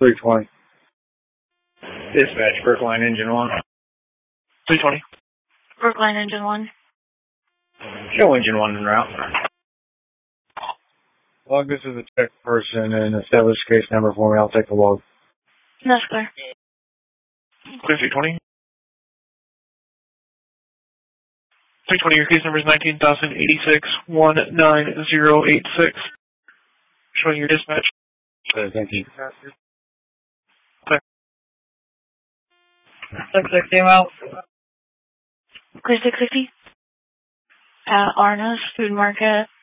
320. Dispatch, Brookline Engine 1. 320. Brookline Engine 1. Show Engine 1 en route. Log this is a check person and establish case number for me. I'll take a log. That's clear. Clear 320. 320, your case number is 19,086-19086. Showing your dispatch. Thank you. Clear. 660 out. Clear 660. Arna's Food Market.